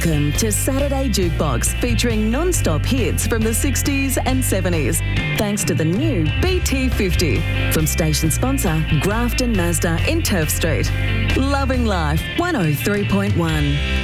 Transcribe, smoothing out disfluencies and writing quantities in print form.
Welcome to Saturday Jukebox, featuring non-stop hits from the 60s and 70s. Thanks to the new BT50 from station sponsor Grafton Mazda in Turf Street. Loving Life 103.1.